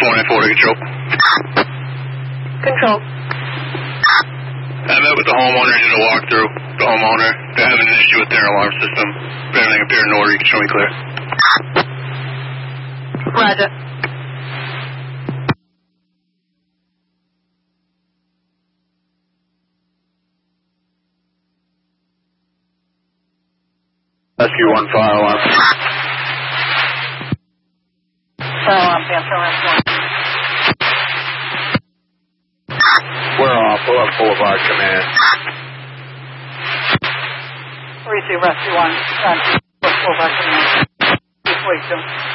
494 to control. Control. I met with the homeowner, did a walkthrough. The homeowner, they're having an issue with their alarm system. If everything appeared in order, you can show me clear. Roger. Rescue 1, fire alarm. Fire alarm, Panther Rescue 1. We're off, we'll have Boulevard command. Receive Rescue 1. Boulevard command. 242.